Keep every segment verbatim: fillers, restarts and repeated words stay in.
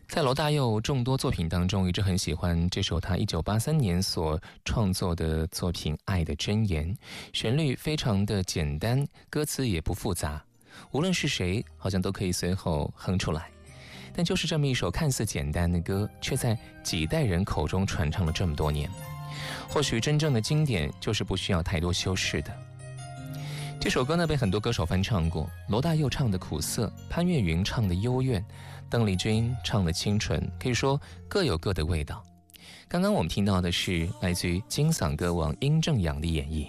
在罗大佑众多作品当中，一直很喜欢这首他一九八三年所创作的作品《爱的箴言》，旋律非常的简单，歌词也不复杂，无论是谁好像都可以随后哼出来。但就是这么一首看似简单的歌，却在几代人口中传唱了这么多年。或许真正的经典就是不需要太多修饰的。这首歌呢被很多歌手翻唱过，罗大佑唱的苦涩，潘越云唱的幽怨，邓丽君唱的清纯，可以说各有各的味道。刚刚我们听到的是来自于金嗓歌王殷正阳的演绎。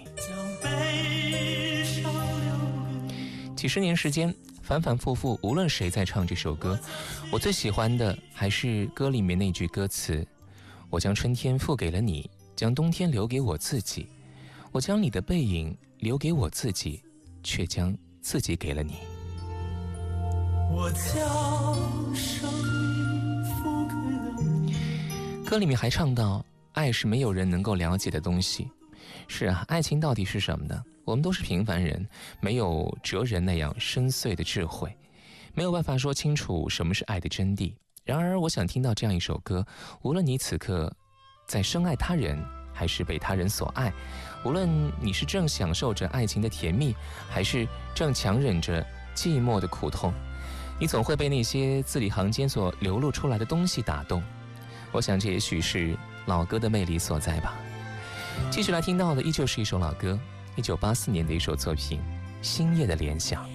几十年时间反反复复，无论谁在唱这首歌，我最喜欢的还是歌里面那句歌词：我将春天付给了你，将冬天留给我自己，我将你的背影留给我自己，却将自己给了你。 我将生命付给了你。 歌里面还唱到，爱是没有人能够了解的东西。是啊，爱情到底是什么呢？我们都是平凡人，没有哲人那样深邃的智慧，没有办法说清楚什么是爱的真谛。然而我想听到这样一首歌，无论你此刻在深爱他人，还是被他人所爱，无论你是正享受着爱情的甜蜜，还是正强忍着寂寞的苦痛，你总会被那些字里行间所流露出来的东西打动。我想这也许是老歌的魅力所在吧。继续来听到的依旧是一首老歌，一九八四年的一首作品《星夜的联想》。